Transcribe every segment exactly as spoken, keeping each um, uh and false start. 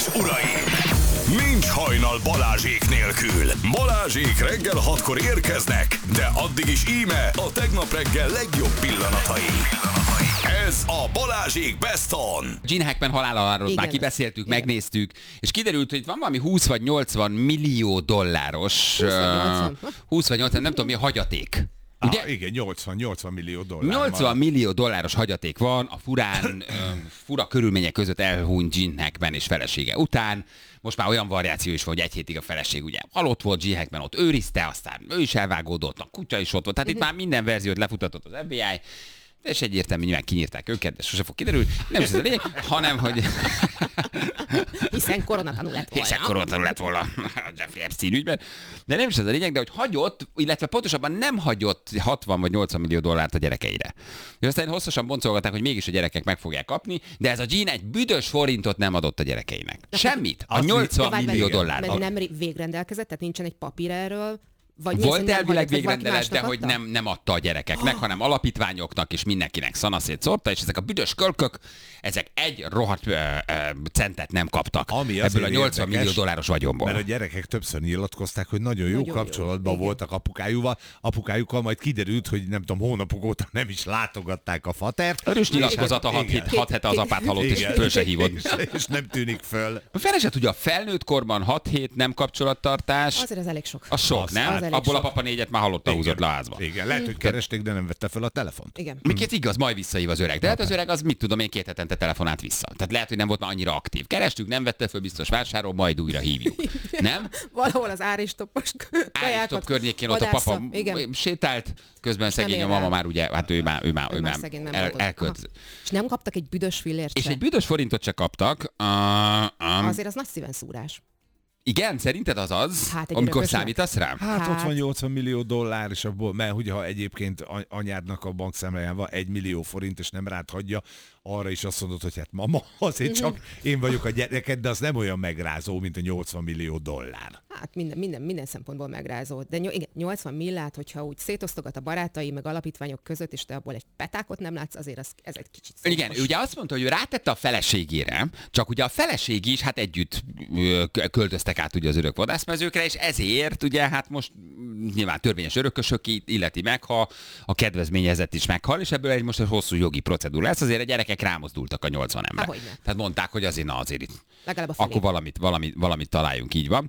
és uraim! Nincs hajnal Balázsék nélkül. Balázsék reggel hatkor érkeznek, de addig is íme a tegnap reggel legjobb pillanatai. Ez a Balázsék Best On. Gene Hackman haláláról már kibeszéltük, igen. megnéztük, és kiderült, hogy van valami húsz vagy nyolcvan millió dolláros, húsz vagy nyolcvan, nem tudom mi a hagyaték. Ugye? Ah, igen, nyolcvan millió dollár. nyolcvan millió dolláros hagyaték van a furán, fura körülmények között elhunyt Gene Hackman és felesége után. Most már olyan variáció is van, hogy egy hétig a feleség ugye halott volt, Gene Hackman ott őrizte, aztán ő is elvágódott, a kutya is ott volt. Tehát itt már minden verziót lefutatott az ef bé i, és egyértelmű, nyilván kinyírták őket, de sose fog kiderülni. Nem is ez a lényeg, hanem, hogy... Hiszen koronatanul lett volna. Hiszen koronatanul lett volna a Jeffrey Epstein ügyben. De nem is ez a lényeg, de hogy hagyott, illetve pontosabban nem hagyott hatvan vagy nyolcvan millió dollárt a gyerekeire. És aztán hosszasan boncolgatták, hogy mégis a gyerekek meg fogják kapni, de ez a Gene egy büdös forintot nem adott a gyerekeinek. Semmit. A nyolcvan millió dollár. Mert nem végrendelkezett, tehát nincsen egy papír erről. Vagy volt elvileg végrendelet, de hogy nem, nem adta a gyerekeknek, hanem alapítványoknak és mindenkinek szanaszét szórta, és ezek a büdös kölkök, ezek egy rohadt ö, ö, centet nem kaptak ami ebből a nyolcvan millió dolláros vagyonból. Mert a gyerekek többször nyilatkozták, hogy nagyon jó nagyon kapcsolatban jó. voltak apukájukkal, apukájukkal, majd kiderült, hogy nem tudom, hónapok óta nem is látogatták a fatert. Erős nyilatkozata, hat hete az apát halott, igen. és föl se hívod. És, és nem tűnik föl. A fele se tudja, a felnőtt korban hat hét nem kapcsolattartás. Azért az elég sok. A sok, az nem? Az Abból sok. A papa négyet már hallotta húzott le a házba. Igen, lehet, hogy keresték, de nem vette fel a telefont. Igen. Miként igaz, majd visszahív az öreg. De hát az öreg az mit tudom én két hetente telefonált vissza. Tehát lehet, hogy nem volt már annyira aktív. Kerestük, nem vette föl, biztos vásárol, majd újra hívjuk. Nem? Valahol az áristoppos kajákat. Áristop környékén ott a papa igen. sétált, közben szegény a mama már ugye, hát ő már, ő már, ő már el, elkölt. És nem kaptak egy büdös fillért És egy büdös forintot se kaptak. Uh, um, Azért az nagy szíven szúrás. Igen, szerinted az az, hát amikor számítasz rá? Hát, hát ott van nyolcvan millió dollár, és abból, mert ugye ha egyébként anyádnak a bankszámláján van egy millió forint, és nem rád hagyja, arra is azt mondod, hogy hát mama, azért csak én vagyok a gyereked, de az nem olyan megrázó, mint a nyolcvan millió dollár. Hát minden, minden, minden szempontból megrázó. De ny- igen, nyolcvan millát, hogyha úgy szétosztogat a barátai, meg alapítványok között, és te abból egy petákot nem látsz, azért az, ez egy kicsit szomos. Igen, ő ugye azt mondta, hogy ő rátette a feleségére, csak ugye a feleség is hát együtt költöztek át ugye az örök vadászmezőkre, és ezért ugye hát most nyilván törvényes örökösök illeti meg, ha a kedvezményezett is meghal, és ebből egy most egy hosszú jogi procedúra lesz, azért a gyerekek rámozdultak a nyolcvan ember. Tehát mondták, hogy azért na azért itt. Akkor valamit, valamit, valamit találjunk, így van.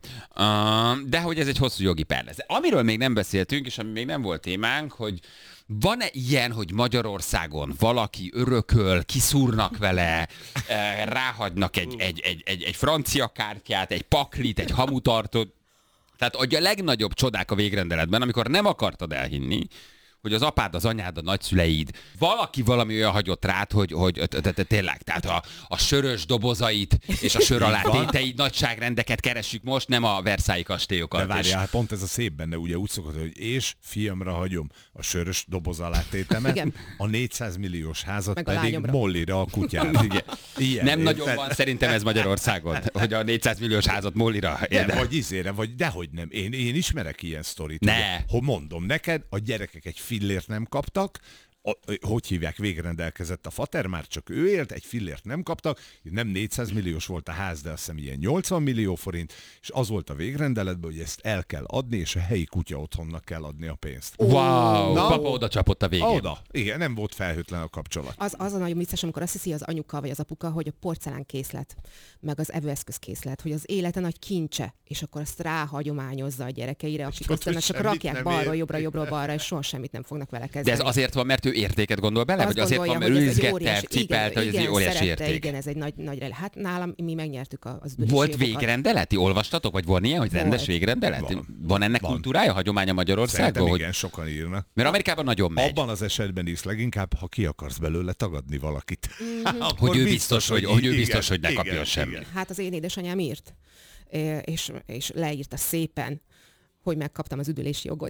Uh, de hogy ez egy hosszú jogi per lesz. Amiről még nem beszéltünk, és ami még nem volt témánk, hogy van-e ilyen, hogy Magyarországon valaki örököl, kiszúrnak vele, ráhagynak egy, egy, egy, egy, egy francia kártyát, egy paklit, egy hamutartót. Tehát a legnagyobb csodák a végrendeletben, amikor nem akartad elhinni, hogy az apád, az anyád, a nagyszüleid, valaki valami olyan hagyott rád, hogy, hogy tényleg, tehát a, a sörös dobozait és a sör alá téteid nagyságrendeket keressük most, nem a Versailles kastélyokat. De várjál, hát pont ez a szép benne, ugye úgy szokott, hogy és fiamra hagyom a sörös doboz alá tétemet, a négyszáz milliós házat meg pedig Mollira a kutyára. Ilyen, nem nagyon van szerintem ez Magyarországon, hogy a négyszáz milliós házat Mollira. De, vagy izére, vagy dehogy nem. Én, én ismerek ilyen sztorit. Ne. Hogy mondom neked, a gyerekek egy fillért nem kaptak, a, hogy hívják, végrendelkezett a fater, már csak ő élt, egy fillért nem kaptak, nem négyszáz milliós volt a ház, de azt hiszem ilyen nyolcvan millió forint, és az volt a végrendeletben, hogy ezt el kell adni, és a helyi kutya otthonnak kell adni a pénzt. Wow! Na, papa oda csapott a végén. Oda. Igen, nem volt felhőtlen a kapcsolat. Az, az a nagyon vicces, amikor azt hiszi az anyuka vagy az apuka, hogy a porcelánkészlet, meg az evőeszközkészlet, hogy az élete nagy kincse, és akkor azt ráhagyományozza a gyerekeire, akik aztán csak rakják balról, jobbra, jobbról, balra, és soha semmit nem fognak vele kezdeni. De ez azért van, mert ő értéket gondol bele, azt vagy azért gondolja, van, mert ő izgette, cipelte, hogy ez egy óriási szerette, érték. Igen, ez egy nagy, nagy hát nálam mi megnyertük az Volt jogokat. Végrendeleti? Olvastatok? Vagy van ilyen, hogy volt. Rendes végrendelet? Van, van ennek van. Kultúrája, hagyománya Magyarországon? Szerintem igen, hogy... sokan írnak. Mert Amerikában nagyon megy. Abban az esetben is leginkább, ha ki akarsz belőle tagadni valakit. Mm-hmm. hogy ő biztos, hogy, hogy, ő biztos, hogy ne kapjon semmit. Hát az én édesanyám írt, és, és leírta szépen, hogy megkaptam az üdülési jogot.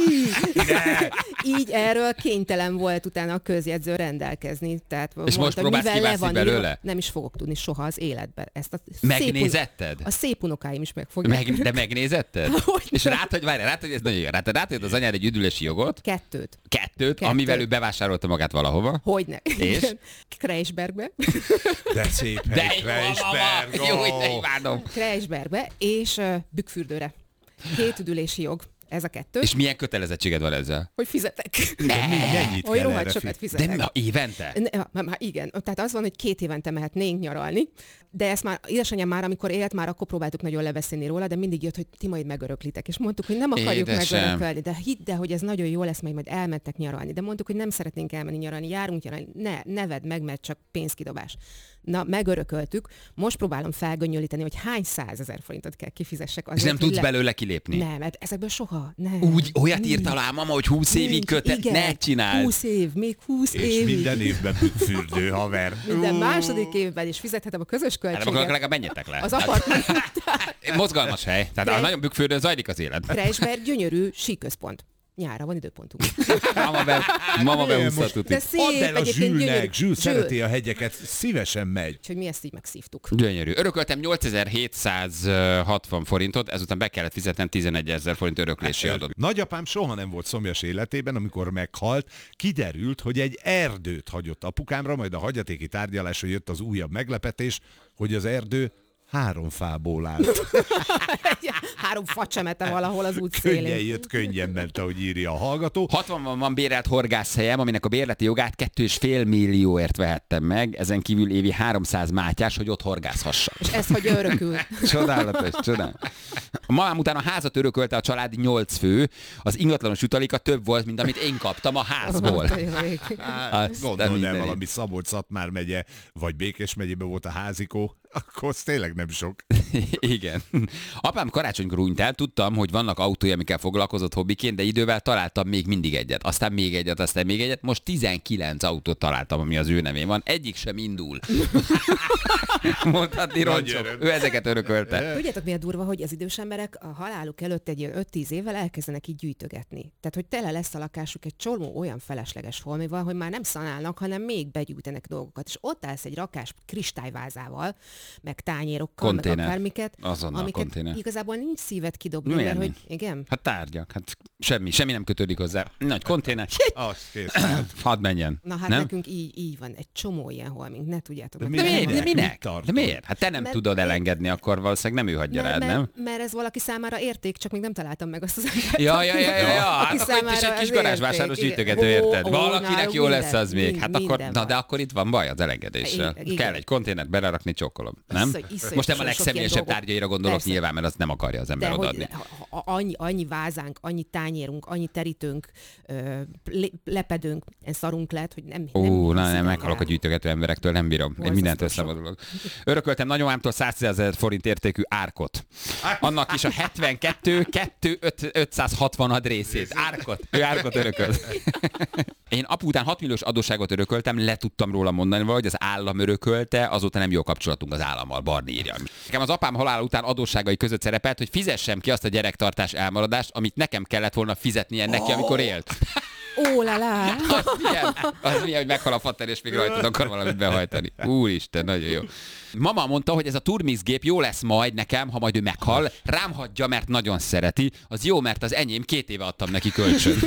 Így erről kénytelen volt utána a közjegyző rendelkezni. Tehát és mondta, most próbálsz kivászni belőle? Írva, nem is fogok tudni soha az életben. Ezt a megnézetted? Szép, a szép unokáim is meg fogják. Meg, de megnézetted? És rád, hogy várj, rád, hogy ez nagyon jó. Rád, rád, hogy az anyád egy üdülési jogot? Kettőt. Kettőt, Kettőt. amivel ő bevásárolta magát valahova. Hogyne. És? Kreisbergbe. De szép De hely, Kreisberg. jó, hogy ne imádom. Kreisbergbe és uh, Bükkfürdőre. Két üdülési jog. Ez a kettő. És milyen kötelezettséged van ezzel? Hogy fizetek. Ne. Mennyit Hogy kell rohadt erre sokat fi- fizetek. De na, évente? Ne, már, már igen. Tehát az van, hogy két évente mehetnénk nyaralni, de ezt már édesanyám már, amikor élt, már akkor próbáltuk nagyon leveszélni róla, de mindig jött, hogy ti majd megöröklitek. És mondtuk, hogy nem akarjuk Édesem. megörökölni, de hidd el, hogy ez nagyon jó lesz, majd majd elmentek nyaralni. De mondtuk, hogy nem szeretnénk elmenni nyaralni, járunk nyaralni. Ne, neved meg, mert csak pénzkidobás. Na, megörököltük. Most próbálom felgönnyölíteni, hogy hány százezer forintot kell kifizessek azért. És nem hogy tudsz le... belőle kilépni? Nem, mert ezekből soha. Nem. Úgy, olyat Nincs. írta alá mama, hogy húsz évig Nincs. kötet, Igen. ne csináld. húsz év, még húsz És évig. minden évben fürdő, haver. Minden második évben is fizethetem a közös Hát akkor költséget. legalább menjetek le. Az Hát, apartman mozgalmas hely. Tehát De- nagyon Bükkfürdőn zajlik az élet. Kreisberg gyönyörű síközpont. Nyára van időpontunk. Mama, be, mama Milyen behúzta most- tuti. De szép, Add el a egyébként gyönyörű. Zsülnek, Zsül Zsül. szereti a hegyeket, szívesen megy. Úgyhogy mi ezt így megszívtuk. Gyönyörű. Örököltem nyolcezer-hétszázhatvan forintot, ezután be kellett fizetnem tizenegyezer forint öröklési adót. Nagyapám soha nem volt szomjas életében, amikor meghalt, kiderült, hogy egy erdőt hagyott apukámra, majd a hagyatéki tárgyalásra jött az újabb meglepetés, hogy az erdő három fából állt. Három facsemete valahol az út Könnyen szélén. jött, könnyen ment, ahogy írja a hallgató. hatvanban van bérelt horgászhelyem, aminek a bérleti jogát kettő és fél millióért vehettem meg, ezen kívül évi háromszáz mátyás, hogy ott horgászhassak. És ezt hagyja örökül. Csodálatos, csodálatos. A mamám után a házat örökölte a család nyolc fő, az ingatlanos jutaléka több volt, mint amit én kaptam a házból. Azt a Gondold el, mindenit. valami Szabolcs-Szatmár megye, vagy Békés megyében volt a házikó, akkor az tényleg nem sok. Igen. Apám karácsonykor hunyt el, tudtam, hogy vannak autói, amikkel foglalkozott hobbiként, de idővel találtam még mindig egyet. Aztán még egyet, aztán még egyet. Most tizenkilenc autót találtam, ami az ő nevén van. Egyik sem indul. Mondhatni roncsok. öröm. Ő ezeket örökölte. Tudjátok, mi a durva, hogy az idős emberek a haláluk előtt egy ilyen öt-tíz évvel elkezdenek így gyűjtögetni. Tehát, hogy tele lesz a lakásuk egy csomó olyan felesleges holmival, hogy már nem szanálnak, hanem még begyűjtenek dolgokat. És ott állsz egy rakás kristályvázával, meg tányérokkal, Konténer. meg akármiket, Azonnal amiket konténer. igazából nincs szíved kidobni, Milyen mert hogy nincs? igen. Hát tárgyak, hát semmi, semmi nem kötődik hozzá. Nagy konténer, Az kész. hadd menjen. Na hát nem? nekünk így, így van, egy csomó ilyen holmink, ne tudjátok. De meg. De miért? miért? De Mit minek? tartod? De miért? Hát te nem Mert- tudod elengedni, akkor valószínűleg nem ő hagyja mert, rád, nem? mert, mert ez valaki számára érték, csak még nem találtam meg azt az embert. Ja, ja, ja, ja, ja. Hát Aki akkor itt is számára egy kis ez garázsvásárlós érték, gyűjtögető, igen. érted? Ó, ó, Valakinek nálunk jó lesz minden, az még. mind- Hát akkor, minden na van. de akkor itt van baj az elengedéssel. Igen. Kell egy konténert belerakni, csokkolom. Nem? Iszony- iszonyatosan Most nem a sok legszemélyesebb ilyen dolgot. tárgyaira gondolok Persze. nyilván, mert azt nem akarja az ember De hogy odaadni. ha- ha- annyi, annyi vázánk, annyi tányérunk, annyi terítőnk, ö, le- lepedőnk, en szarunk lehet, hogy nem... Ó, nem na nem, hiszik meghalok a el. gyűjtögető emberektől, nem bírom. Én Borzasztó mindent sok. összemodulok. Örököltem nagyomámtól százezer forint értékű árkot. Annak is a hetvenkettő kettő ötszázhatvan részét. Árkot. Ő árkot örökölt. Én apu után hat milliós adósságot örököltem, le tudtam róla mondani, hogy az állam örökölte, azóta nem jó kapcsolatunk az állammal, Barni írja. Nekem az apám halála után adósságai között szerepelt, hogy fizessem ki azt a gyerektartás elmaradást, amit nekem kellett volna fizetnie neki, amikor élt. Ó, la la. Az milyen, az milyen, hogy meghal a fater, és még rajtad akar valamit behajtani. Úristen, nagyon jó. Mama mondta, hogy ez a Turmix gép jó lesz majd nekem, ha majd ő meghal. Rám hagyja, mert nagyon szereti. Az jó, mert az enyém, két éve adtam neki kölcsön.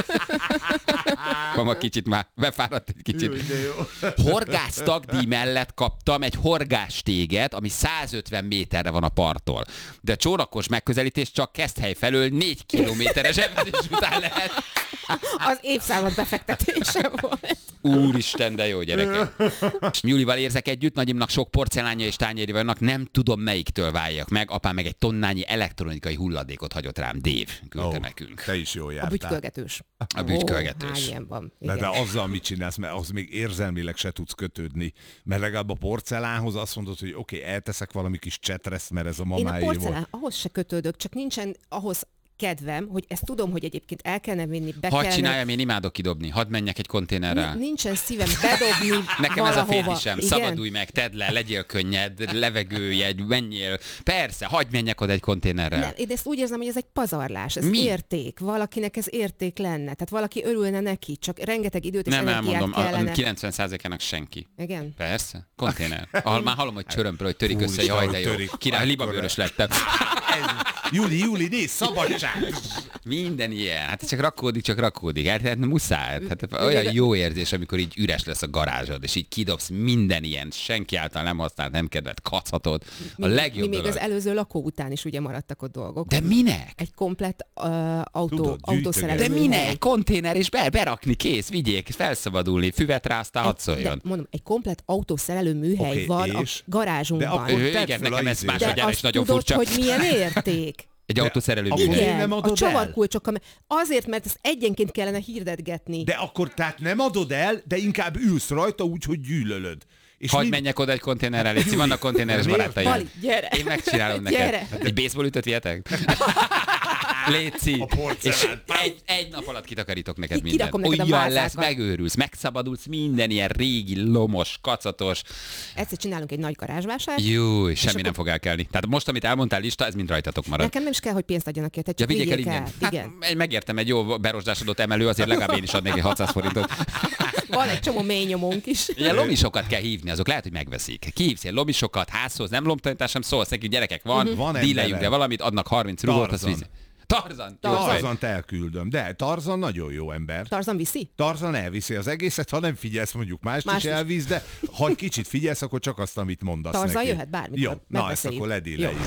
Mama kicsit már befáradt egy kicsit. Horgász tagdíj mellett kaptam egy horgástéget, ami százötven méterre van a parttól. De csónakos megközelítés csak Keszthely felől négy kilométeres evezés után lehet. Az évszázad befektetése volt. Úristen, de jó gyerekek. Nyulival érzek együtt, nagyimnak sok porcelánja és tányéri vannak, nem tudom melyiktől váljak meg. Apám meg egy tonnányi elektronikai hulladékot hagyott rám. Dave küldte Ó, nekünk. te is jól A jártál. bütykölgetős. A bütykölgetős. Ó, hány ilyen van. De, Igen. de azzal mit csinálsz, mert az még érzelmileg se tudsz kötődni. Mert legalább a porcelánhoz azt mondod, hogy oké, okay, elteszek valami kis csetreszt, mert ez a Én a mamáé volt. porcelán, ahhoz se kötődök, csak nincsen ahhoz kedvem, hogy ezt tudom, hogy egyébként el kellene vinni, be Hadd kellene... csináljam, én imádok kidobni. Hadd menjek egy konténerrel. N- nincsen szívem bedobni Nekem valahova. ez a férfisem. Igen? Szabadulj meg, tedd le, legyél könnyed, levegőjegy, menjél. Persze, hagyj menjek oda egy konténerrel. Nem, én ezt úgy érzem, hogy ez egy pazarlás, ez Mi? érték. Valakinek ez érték lenne. Tehát valaki örülne neki, csak rengeteg időt és Nem energiát elmondom, kellene. a kilencven százalékának senki. Igen? Persze, konténer. Ahol már hallom, hogy csörömpöl, hogy törik össze, Úristen, jaj, hogy de jó. törik. Király, Akkor- libabőrös lettem. Júli, Júli, nézd, szabadság! Minden ilyen. Hát csak rakódik, csak rakódik. Hát, hát muszáj. Hát olyan jó érzés, amikor így üres lesz a garázsod, és így kidobsz minden ilyen senki által nem használt, nem kedvelt kacatot. A Mi, legjobb mi még dolog. az előző lakó után is ugye maradtak ott dolgok. De minek? Egy komplett uh, autó, Tudod, autószerelő De műhely. minek? Konténer és be, berakni, kész, vigyék, felszabadulni, füvet ráztál, hadd De szóljon. mondom, egy komplett autószerelő műhely Oké, van és? a garázsunkban. De akkor Ö, tedd igen, fel nekem a ez izét. másodjára is azt nagyon tudod, furcsa. hogy milyen érték. Egy autószerelő akkor műhely. én Igen, nem a adod el? csavarkulcsokkal. Azért, mert ezt egyenként kellene hirdetgetni. De akkor tehát nem adod el, de inkább ülsz rajta úgy, hogy gyűlölöd. És Hadd mind- menjek oda egy konténerrel, légy, vannak konténeres Miért? barátaim. Bali, gyere! Én megcsinálom neked. Gyere! Egy baseballütöt vihetek? Léci. A porcelán. És egy, egy nap alatt kitakarítok neked Ki- mindent. kirakom neked a Olyan vázákat. lesz, megőrülsz, megszabadulsz minden ilyen régi, lomos, kacatos. Egyszer csinálunk egy nagy garázsvásárt. Jó, semmi akkor- nem fog elkelni. Tehát most, amit elmondtál lista, ez mind rajtatok marad. Nekem nem is kell, hogy pénzt adjanak érte, Ja, csak vigyék el vigyék ingyen. el. Hát, Igen. egy- megértem, egy jó berosdásodott emelő, azért legalább én is adnék egy hatszáz forintot. Van egy csomó mély nyomónk is. Ilyen lomisokat kell hívni, azok lehet, hogy megveszik. Kihívsz ilyen lomisokat, házhoz, nem lomtanítás, sem szólsz neki, gyerekek van, Van díleljünk emberem. de valamit, adnak harminc rugót, az Tarzan. víz. Tarzan! Jó, Tarzan. fej. Tarzant elküldöm, de Tarzan nagyon jó ember. Tarzan viszi? Tarzan elviszi az egészet, ha nem figyelsz, mondjuk mást Mást is is. elvisz, de ha egy kicsit figyelsz, akkor csak azt, amit mondasz Tarzan neki. jöhet bármikor, Jó, na ezt megbeszéljük. akkor Jó. ledíleljük.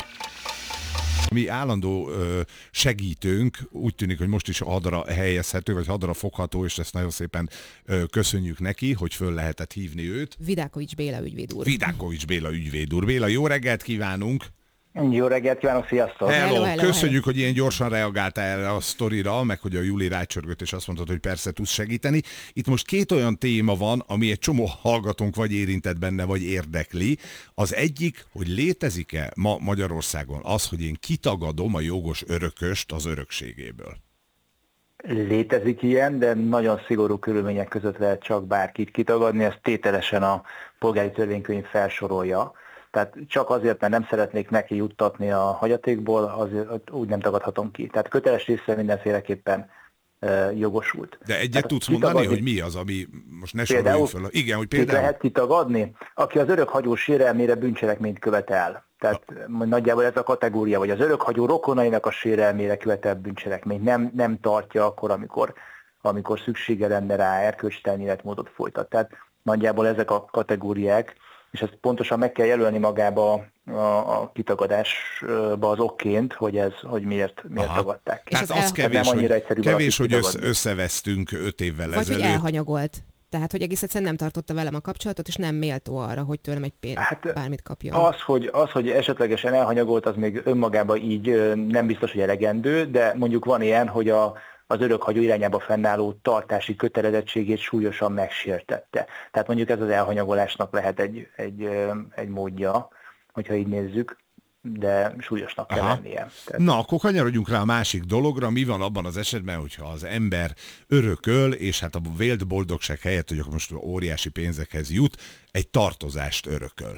Mi állandó ö, segítőnk, úgy tűnik, hogy most is hadra helyezhető, vagy hadra fogható, és ezt nagyon szépen ö, köszönjük neki, hogy föl lehetett hívni őt. Vidákovics Béla ügyvéd úr. Vidákovics Béla ügyvéd úr. Béla, jó reggelt kívánunk! Jó reggelt kívánok, sziasztok! Hello, Hello, hello, köszönjük, hogy ilyen gyorsan reagáltál erre a sztorira, meg hogy a Júli rácsörgött, és azt mondtad, hogy persze tudsz segíteni. Itt most két olyan téma van, ami egy csomó hallgatónk vagy érintett benne, vagy érdekli. Az egyik, hogy létezik-e ma Magyarországon az, hogy én kitagadom a jogos örököst az örökségéből? Létezik ilyen, de nagyon szigorú körülmények között lehet csak bárkit kitagadni, ezt tételesen a polgári törvénykönyv felsorolja. Tehát csak azért, mert nem szeretnék neki juttatni a hagyatékból, azért úgy nem tagadhatom ki. Tehát köteles része mindenféleképpen e, jogosult. De egyet Tehát tudsz kitagadni- mondani, hogy mi az, ami most ne Például- soroljuk föl. Igen, hogy Kit például... lehet kitagadni? Aki az örökhagyó sérelmére bűncselekményt követel. Tehát nagyjából ez a kategória, vagy az örökhagyó rokonainak a sérelmére követel bűncselekményt. Nem, nem tartja akkor, amikor, amikor szüksége lenne rá erkölcstelen életmódot folytat. Tehát nagyjából ezek a kategóriák, és ezt pontosan meg kell jelölni magába a, a kitagadásba az okként, hogy ez, hogy miért, miért Aha. tagadták ki. Tehát az az el- kevés, nem annyira hogy, egyszerű kevés, hogy valakit össze, kitagadni. összevesztünk öt évvel Vagy hogy ezelőtt. elhanyagolt. Tehát, hogy egész egyszerűen nem tartotta velem a kapcsolatot, és nem méltó arra, hogy tőlem egy pénzt, Hát, bármit kapjon. Az hogy, az, hogy esetlegesen elhanyagolt, az még önmagában így ö, nem biztos, hogy elegendő, de mondjuk van ilyen, hogy a, az örökhagyó irányába fennálló tartási kötelezettségét súlyosan megsértette. Tehát mondjuk ez az elhanyagolásnak lehet egy, egy, ö, egy módja, hogyha így nézzük, de súlyosnak kell Aha. lennie. Tehát Na, akkor kanyarodjunk rá a másik dologra. Mi van abban az esetben, hogyha az ember örököl, és hát a vélt boldogság helyett, hogy akkor most óriási pénzekhez jut, egy tartozást örököl.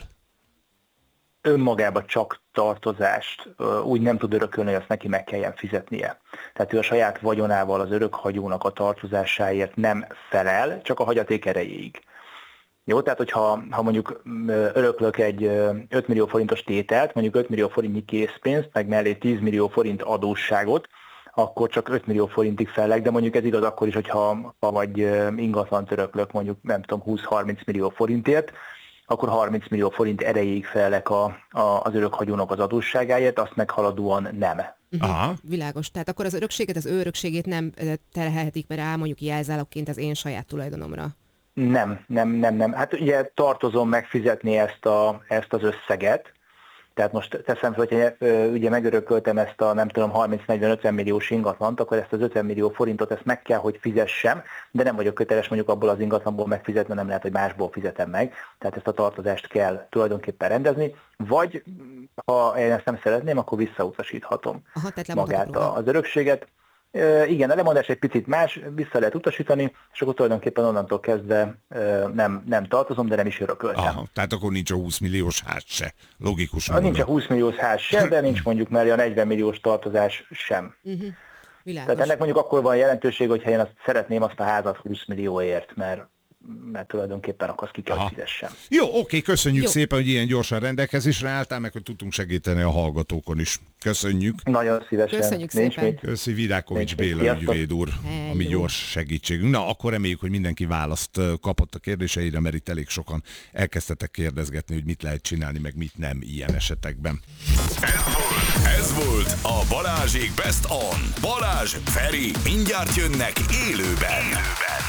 önmagába csak tartozást ö, úgy nem tud örökölni, hogy azt neki meg kelljen fizetnie. Tehát ő a saját vagyonával az örökhagyónak a tartozásáért nem felel, csak a hagyaték erejéig. Jó, tehát hogyha ha mondjuk ö, öröklök egy ö, öt millió forintos tételt, mondjuk öt millió forintnyi készpénzt, meg mellé tíz millió forint adósságot, akkor csak öt millió forintig fellek, de mondjuk ez igaz akkor is, hogyha ha vagy ö, ingatlant öröklök, mondjuk nem tudom, húsz-harminc millió forintért, akkor harminc millió forint erejéig felek a, a, az örökhagyónak az adósságáért, azt meghaladóan nem. Aha. Világos. Tehát akkor az örökséget, az ő örökségét nem ö, terhelhetik be rá, mondjuk jelzálogként az én saját tulajdonomra. Nem, nem, nem, nem. Hát ugye tartozom megfizetni ezt, a, ezt az összeget, Tehát most teszem fel, hogyha ugye megörököltem ezt a nem tudom harminc-negyven-ötven milliós ingatlant, akkor ezt az ötven millió forintot ezt meg kell, hogy fizessem, de nem vagyok köteles mondjuk abból az ingatlanból megfizetni, nem lehet, hogy másból fizetem meg. Tehát ezt a tartozást kell tulajdonképpen rendezni, vagy ha én ezt nem szeretném, akkor visszautasíthatom Aha, magát az örökséget. Uh, igen, a lemondás egy picit más, vissza lehet utasítani, és akkor tulajdonképpen onnantól kezdve uh, nem, nem tartozom, de nem is örököltem. Aha, tehát akkor nincs a húsz milliós ház se. Logikus. Ah, nincs a húsz milliós ház se, de nincs mondjuk mellé a negyven milliós tartozás sem. Uh-huh. Tehát ennek mondjuk akkor van jelentőség, hogyha én azt szeretném azt a házat húsz millióért, mert mert tulajdonképpen akkor azt ki kell, hogy fizessem. Jó, oké, köszönjük Jó. szépen, hogy ilyen gyorsan rendelkezésre álltál, meg hogy tudtunk segíteni a hallgatókon is. Köszönjük. Nagyon szívesen. Köszönjük Nincs szépen. mit. Köszi, Virákovics Nincs mit. Béla Sziasztok. ügyvéd úr, a mi Hello. gyors segítségünk. Na, akkor reméljük, hogy mindenki választ kapott a kérdéseire, mert itt elég sokan elkezdtetek kérdezgetni, hogy mit lehet csinálni, meg mit nem ilyen esetekben. Ez volt, ez volt a Balázsék Best On. Balázs, Feri, mindjárt jönnek élőben. élőben.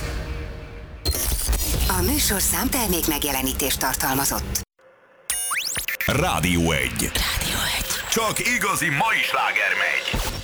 A műsorszám termék megjelenítést tartalmazott. Rádió egy. Rádió egy. Csak igazi mai sláger megy.